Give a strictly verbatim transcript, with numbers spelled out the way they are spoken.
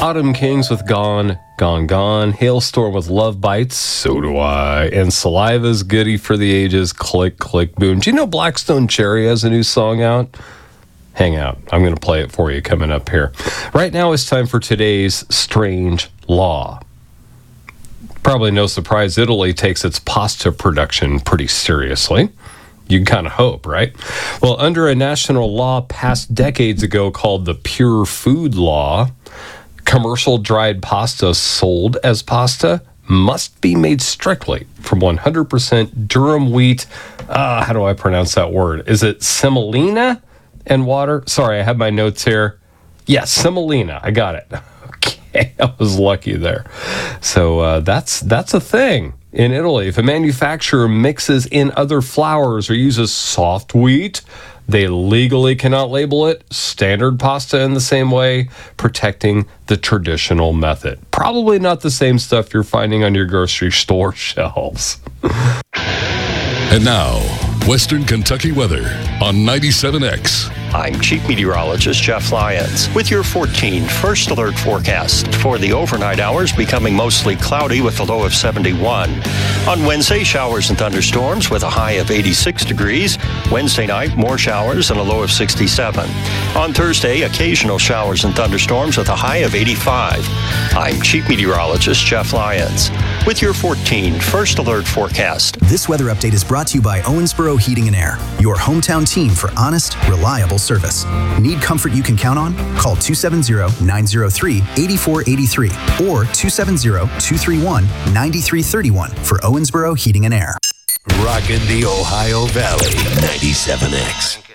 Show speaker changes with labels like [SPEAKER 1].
[SPEAKER 1] Autumn Kings with Gone, Gone, Gone. Hailstorm with Love Bites, So Do I. And Saliva's Goodie for the Ages, Click, Click, Boom. Do you know Blackstone Cherry has a new song out? Hang out. I'm going to play it for you coming up here. Right now it's time for today's Strange Law. Probably no surprise, Italy takes its pasta production pretty seriously. You can kind of hope, right? Well, under a national law passed decades ago called the Pure Food Law, commercial dried pasta sold as pasta must be made strictly from one hundred percent durum wheat. Uh, how do I pronounce that word? Is it semolina and water? Sorry, I have my notes here. Yes, semolina. I got it. Okay, I was lucky there. So uh, that's that's a thing in Italy. If a manufacturer mixes in other flours or uses soft wheat, they legally cannot label it standard pasta in the same way, protecting the traditional method. Probably not the same stuff you're finding on your grocery store shelves.
[SPEAKER 2] And now, Western Kentucky weather on ninety-seven X.
[SPEAKER 3] I'm Chief Meteorologist Jeff Lyons with your fourteen First Alert forecast for the overnight hours, becoming mostly cloudy with a low of seventy-one. On Wednesday, showers and thunderstorms with a high of eighty-six degrees. Wednesday night, more showers and a low of sixty-seven. On Thursday, occasional showers and thunderstorms with a high of eighty-five. I'm Chief Meteorologist Jeff Lyons with your fourteen First Alert forecast.
[SPEAKER 4] This weather update is brought to you by Owensboro Heating and Air, your hometown team for honest, reliable service. Need comfort you can count on? Call two seven zero, nine zero three, eight four eight three or two seven zero, two three one, nine three three one for Owensboro Heating and Air.
[SPEAKER 5] Rockin' the Ohio Valley, ninety-seven X.